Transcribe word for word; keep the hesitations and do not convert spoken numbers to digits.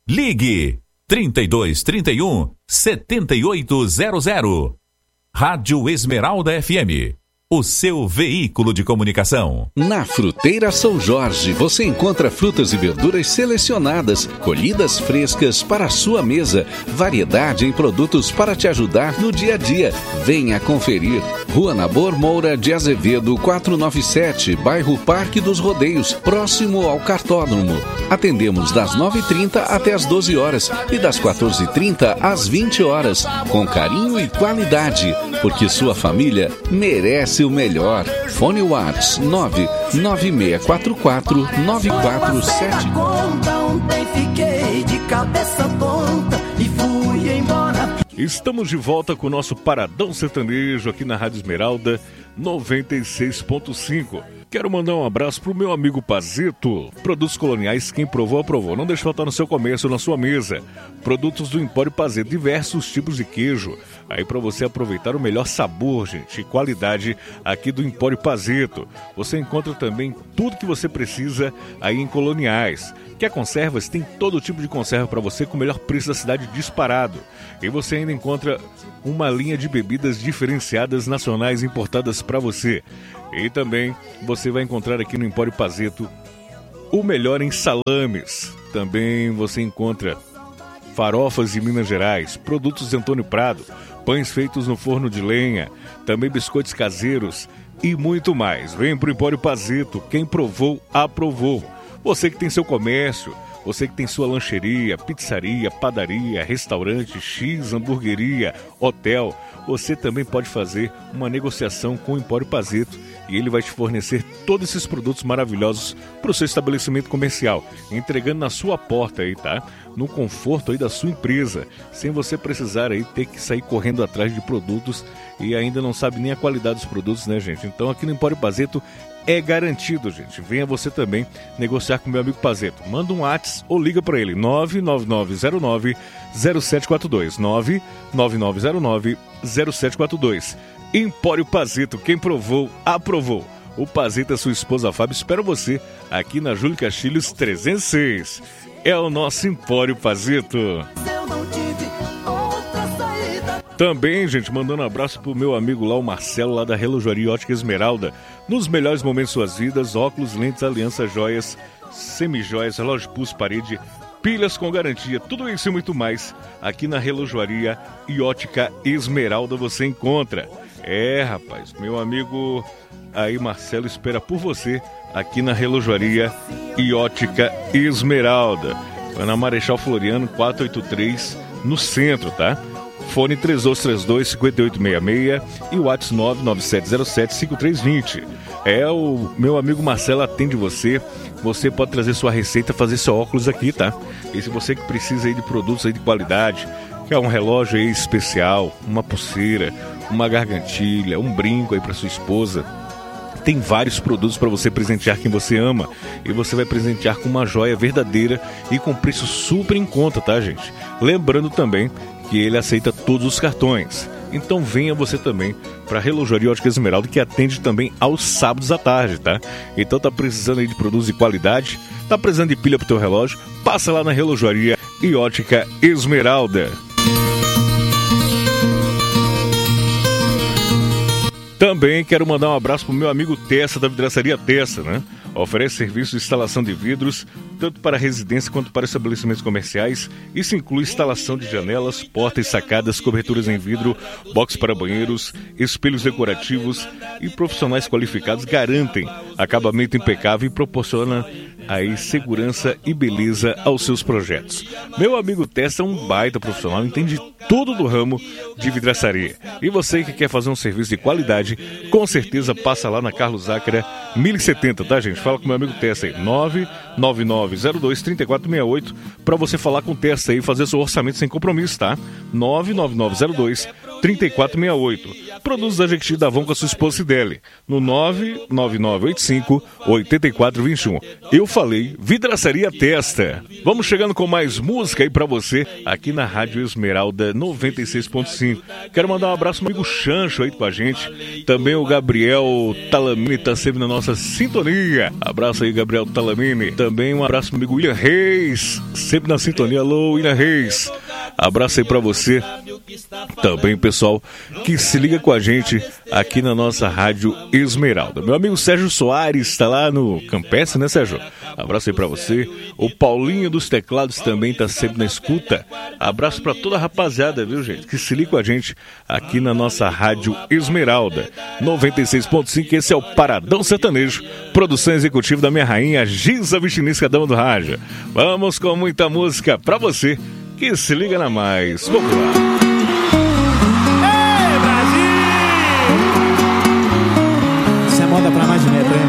Ligue trinta e dois, trinta e um, setenta e oito zero zero. Rádio Esmeralda F M, o seu veículo de comunicação. Na Fruteira São Jorge, você encontra frutas e verduras selecionadas, colhidas frescas para a sua mesa, variedade em produtos para te ajudar no dia a dia. Venha conferir. Rua Nabor Moura de Azevedo, quatrocentos e noventa e sete, bairro Parque dos Rodeios, próximo ao Cartódromo. Atendemos das nove e trinta até as doze horas e das quatorze e trinta às vinte horas, com carinho e qualidade, porque sua família merece o melhor. Fone WhatsApp nove nove seis quatro quatro nove quatro sete. Ontem fiquei de cabeça tonta e fui embora. Estamos de volta com o nosso Paradão Sertanejo aqui na Rádio Esmeralda noventa e seis ponto cinco. Quero mandar um abraço pro meu amigo Pazeto. Produtos coloniais, quem provou, aprovou. Não deixe faltar no seu comércio, na sua mesa. Produtos do Empório Pazeto, diversos tipos de queijo. Aí para você aproveitar o melhor sabor, gente, e qualidade aqui do Empório Pazeto. Você encontra também tudo que você precisa aí em Coloniais. Quer conservas? Tem todo tipo de conserva para você com o melhor preço da cidade disparado. E você ainda encontra uma linha de bebidas diferenciadas nacionais importadas para você. E também você vai encontrar aqui no Empório Pazeto o melhor em salames. Também você encontra farofas de Minas Gerais, produtos de Antônio Prado, pães feitos no forno de lenha, também biscoitos caseiros e muito mais. Vem pro Empório Pazeto, quem provou, aprovou. Você que tem seu comércio, você que tem sua lancheria, pizzaria, padaria, restaurante, X, hamburgueria, hotel, você também pode fazer uma negociação com o Empório Pazeto e ele vai te fornecer todos esses produtos maravilhosos para o seu estabelecimento comercial, entregando na sua porta aí, tá? No conforto aí da sua empresa, sem você precisar aí ter que sair correndo atrás de produtos e ainda não sabe nem a qualidade dos produtos, né, gente? Então aqui no Empório Pazeto é garantido, gente. Venha você também negociar com meu amigo Pazeto. Manda um WhatsApp ou liga para ele, nove nove nove zero nove zero sete quatro dois, nove nove nove zero nove zero sete quatro dois. Empório Pazeto, quem provou, aprovou. O Pazeto e a sua esposa Fábio esperam você aqui na Júlio Castilhos trezentos e seis. É o nosso Empório Pazeto. Também, gente, mandando um abraço pro meu amigo lá, o Marcelo, lá da Relojoaria Ótica Esmeralda. Nos melhores momentos de suas vidas, óculos, lentes, aliança, joias, semijoias, relógio pulso, parede, pilhas com garantia, tudo isso e muito mais. Aqui na Relojoaria e Ótica Esmeralda você encontra. É, rapaz, meu amigo aí, Marcelo, espera por você aqui na Relojoaria e Ótica Esmeralda. Vai na Marechal Floriano quatrocentos e oitenta e três, no centro, tá? Fone três dois três dois, cinco oito seis seis e o WhatsApp nove nove sete zero sete cinco três dois zero. É, o meu amigo Marcelo atende você. Você pode trazer sua receita, fazer seu óculos aqui, tá? E se você que precisa aí de produtos aí de qualidade, quer um relógio aí especial, uma pulseira, uma gargantilha, um brinco aí para sua esposa, tem vários produtos para você presentear quem você ama. E você vai presentear com uma joia verdadeira e com preço super em conta, tá, gente? Lembrando também que ele aceita todos os cartões. Então venha você também para a Relojoaria Ótica Esmeralda, que atende também aos sábados à tarde, tá? Então tá precisando aí de produtos de qualidade, tá precisando de pilha pro teu relógio, passa lá na Relojoaria e Ótica Esmeralda. Também quero mandar um abraço pro meu amigo Tessa, da Vidraçaria Tessa, né? Oferece serviço de instalação de vidros, tanto para residência quanto para estabelecimentos comerciais. Isso inclui instalação de janelas, portas, sacadas, coberturas em vidro, box para banheiros, espelhos decorativos, e profissionais qualificados garantem acabamento impecável e proporcionam aí segurança e beleza aos seus projetos. Meu amigo Tessa é um baita profissional, entende tudo do ramo de vidraçaria. E você que quer fazer um serviço de qualidade, com certeza passa lá na Carlos Zácara mil e setenta, tá, gente? Fala com meu amigo Tessa aí, nove nove nove zero dois três quatro seis oito, para você falar com o Tessa aí e fazer seu orçamento sem compromisso, tá? nove nove nove zero dois três quatro seis oito. Produtos da Jequiti Davon com a sua esposa Cidele, no nove nove nove oito cinco oito quatro dois um. Eu falei, Vidraçaria Testa. Vamos chegando com mais música aí pra você, aqui na Rádio Esmeralda noventa e seis ponto cinco. Quero mandar um abraço pro amigo Chancho aí com a gente. Também o Gabriel Talamini tá sempre na nossa sintonia. Abraço aí, Gabriel Talamini. Também um abraço pro amigo William Reis, sempre na sintonia. Alô, William Reis. Abraço aí pra você. Também, pessoal, que se liga com a gente aqui na nossa Rádio Esmeralda. Meu amigo Sérgio Soares está lá no Campestre, né, Sérgio? Abraço aí pra você. O Paulinho dos Teclados também tá sempre na escuta. Abraço pra toda a rapaziada, viu, gente? Que se liga com a gente aqui na nossa Rádio Esmeralda noventa e seis ponto cinco. Esse é o Paradão Sertanejo, produção executiva da minha rainha Giza Vichinisca, dama do rádio. Vamos com muita música pra você que se liga na mais. Vamos lá.